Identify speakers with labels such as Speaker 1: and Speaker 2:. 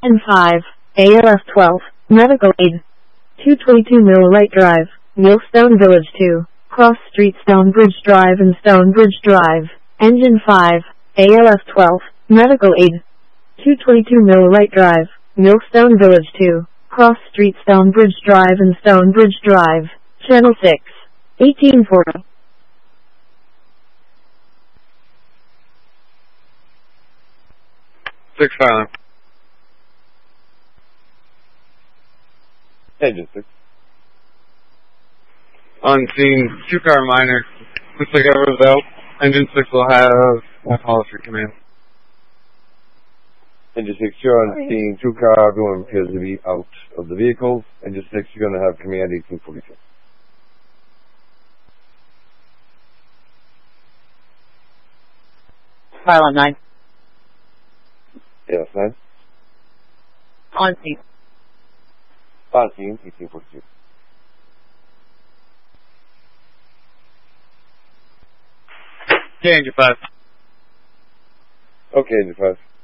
Speaker 1: Engine 5, ALF 12, medical aid. 222 Millwright Drive, Millstone Village 2, Cross Street Stonebridge Drive and Stonebridge Drive. Engine 5, ALF 12, medical aid. 222 Millwright Drive, Millstone Village 2, Cross Street Stonebridge Drive and Stonebridge Drive. Channel 6, 1840.
Speaker 2: Six Silent.
Speaker 3: Engine 6.
Speaker 2: On scene, 2-car minor. Looks like everyone's out. Engine 6 will have a call for command.
Speaker 3: Engine 6, you're on scene. 2-car, everyone appears to be out of the vehicles. Engine 6, you're going to have command 1846.
Speaker 4: Silent 9.
Speaker 3: Yes, 9.
Speaker 4: On scene.
Speaker 3: On scene, 1842.
Speaker 2: Okay, Engine 5.
Speaker 3: Okay, Engine 5.